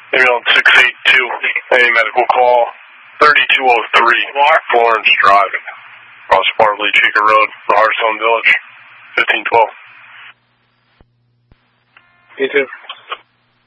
Maybe on 682, a medical call, 3203, Florence driving, across Bartley Chica Road, Hearthstone Village, 1512. You too.